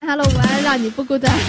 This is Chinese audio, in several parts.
Hello， 午安，让你不孤单。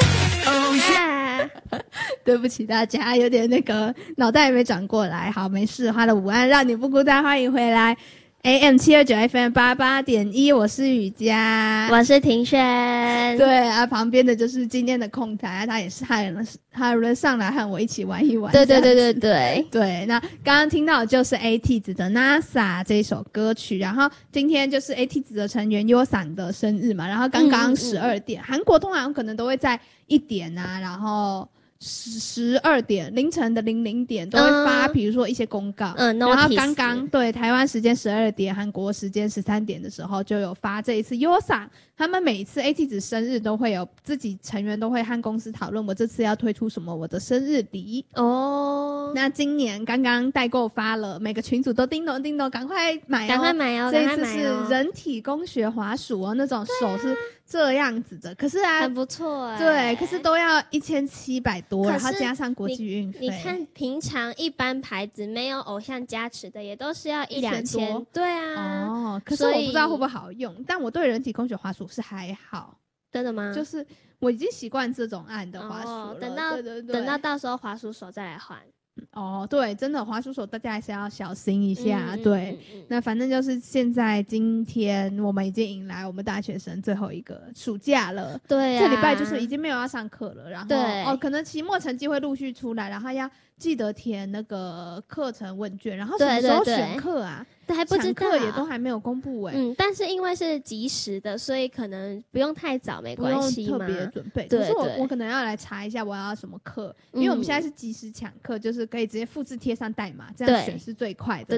对不起大家，有点那个脑袋也没转过来。好，没事。Hello， 午安，让你不孤单，欢迎回来。AM729 FM88.1， 我是雨佳， 我是庭轩。 对啊，旁边的就是今天的控台，他也是他人上来和我一起玩一玩。 对对对对对对。那刚刚听到的就是 AT 子的 NASA 这一首歌曲，然后今天就是 AT 子的成员 Yosan 的生日嘛，然后刚刚12点，韩国通常可能都会在1点啊，然后12点凌晨的00点都会发比如说一些公告，然后刚刚对台湾时间12点韩国时间13点的时候就有发这一次 Yosan 他们每一次 AT 子生日都会有自己成员都会和公司讨论我这次要推出什么我的生日礼哦。那今年刚刚代购发了，每个群组都叮咚叮咚赶快买哦， 赶快买哦， 这一次是人体工学滑鼠哦，那种手是这样子的，可是啊很不错对，可是都要1700多，然后加上国际运费。 你看平常一般牌子没有偶像加持的也都是要1-2000，对啊。 哦，可是我不知道会不会好用，但我对人体工学滑鼠是还好。 真的吗？ 就是我已经习惯这种按的滑鼠了， 等到到时候滑鼠手再来换。 哦，对，真的滑鼠手大家还是要小心一下。对，那反正就是现在今天我们已经迎来我们大学生最后一个暑假了。 对啊， 这礼拜就是已经没有要上课了，然后可能期末成绩会陆续出来，然后要记得填那个课程问卷，然后什么时候选课啊？ 对，还不知道， 课也都还没有公布但是因为是即时的，所以可能不用太早，没关系嘛， 不用特别准备。 对， 可是我可能要来查一下我要什么课，因为我们现在是即时抢课，就是可以直接复制贴上代码，这样选是最快的。